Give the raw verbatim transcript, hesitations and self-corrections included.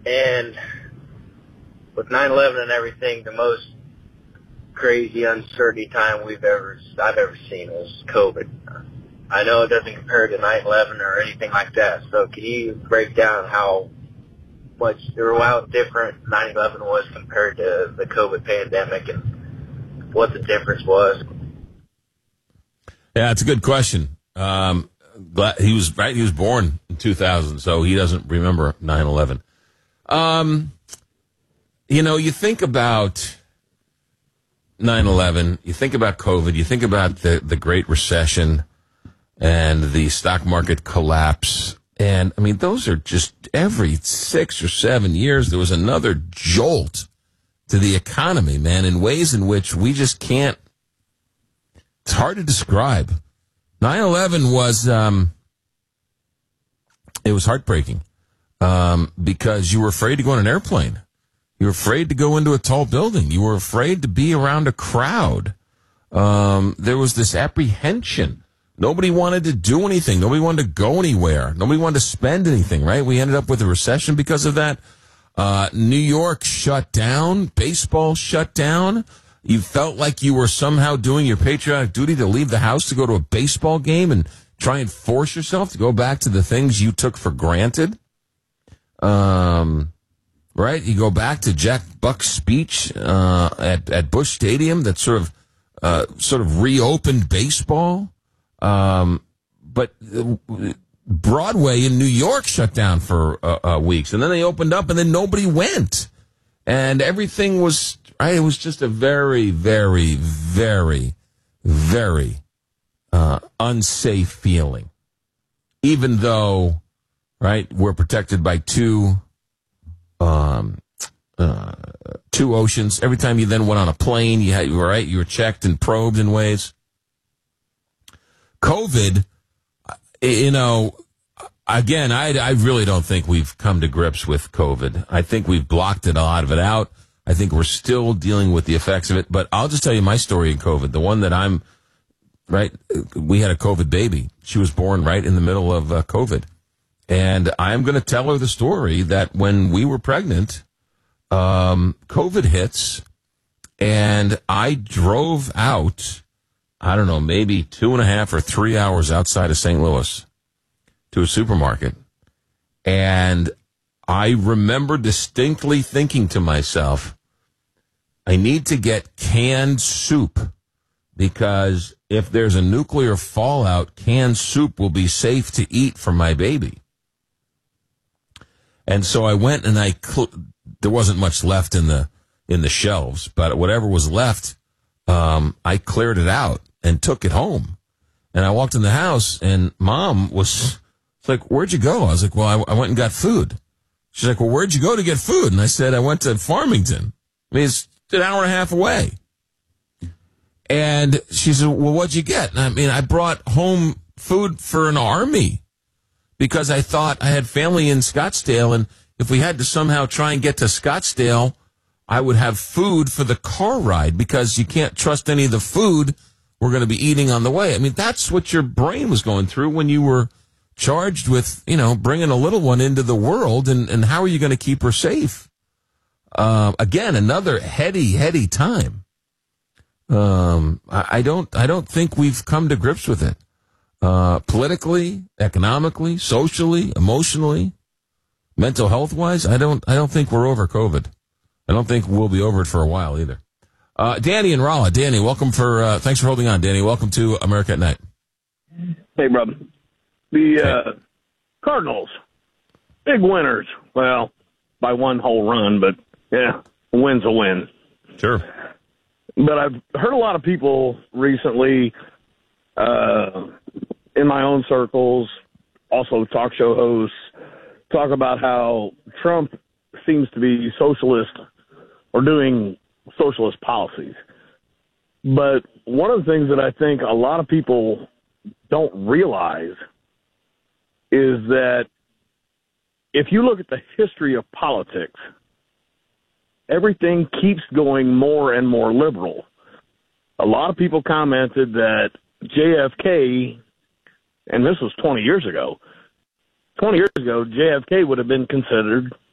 And with nine eleven and everything, the most crazy uncertainty time we've ever I've ever seen was COVID. I know it doesn't compare to nine eleven or anything like that. So can you break down how much or how different nine eleven was compared to the COVID pandemic and what the difference was? Yeah, it's a good question. Um, glad, he was right. He was born in two thousand, so he doesn't remember nine eleven. Um, you know, you think about nine eleven, you think about COVID, you think about the, the Great Recession and the stock market collapse. And, I mean, those are just every six or seven years, there was another jolt to the economy, man, in ways in which we just can't. It's hard to describe. nine eleven was, um, it was heartbreaking um, because you were afraid to go on an airplane. You were afraid to go into a tall building. You were afraid to be around a crowd. Um, there was this apprehension. Nobody wanted to do anything. Nobody wanted to go anywhere. Nobody wanted to spend anything, right? We ended up with a recession because of that. Uh, New York shut down. Baseball shut down. You felt like you were somehow doing your patriotic duty to leave the house to go to a baseball game and try and force yourself to go back to the things you took for granted. Um, right? You go back to Jack Buck's speech uh, at at Busch Stadium that sort of uh, sort of reopened baseball. Um, but Broadway in New York shut down for uh, uh, weeks, and then they opened up, and then nobody went, and everything was. Right, it was just a very, very, very, very uh, unsafe feeling. Even though, right, we're protected by two, um, uh, two oceans. Every time you then went on a plane, you had, right, you were checked and probed in ways. COVID, you know, again, I, I really don't think we've come to grips with COVID. I think we've blocked it, a lot of it out. I think we're still dealing with the effects of it. But I'll just tell you my story in COVID. The one that I'm, right, we had a COVID baby. She was born right in the middle of uh, COVID. And I'm going to tell her the story that when we were pregnant, um, COVID hits, and I drove out, I don't know, maybe two and a half or three hours outside of Saint Louis to a supermarket. And I remember distinctly thinking to myself, I need to get canned soup because if there's a nuclear fallout, canned soup will be safe to eat for my baby. And so I went and I, cl- there wasn't much left in the, in the shelves, but whatever was left, um, I cleared it out and took it home. And I walked in the house and Mom was it's like, where'd you go? I was like, well, I, I went and got food. She's like, well, where'd you go to get food? And I said, I went to Farmington. I mean, it's an hour and a half away. And she said, well, what'd you get? And I mean, I brought home food for an army because I thought I had family in Scottsdale. And if we had to somehow try and get to Scottsdale, I would have food for the car ride because you can't trust any of the food we're going to be eating on the way. I mean, that's what your brain was going through when you were charged with, you know, bringing a little one into the world, and, and how are you going to keep her safe? Uh, again, another heady, heady time. Um, I, I don't, I don't think we've come to grips with it. Uh, politically, economically, socially, emotionally, mental health wise, I don't, I don't think we're over COVID. I don't think we'll be over it for a while either. Uh, Danny and Rolla. Danny, welcome for, uh, thanks for holding on, Danny. Welcome to America at Night. Hey, brother. The uh, Cardinals, big winners. Well, by one whole run, but yeah, a win's a win. Sure. But I've heard a lot of people recently uh, in my own circles, also talk show hosts, talk about how Trump seems to be socialist or doing socialist policies. But one of the things that I think a lot of people don't realize is that if you look at the history of politics, everything keeps going more and more liberal. A lot of people commented that J F K, and this was twenty years ago, twenty years ago, J F K would have been considered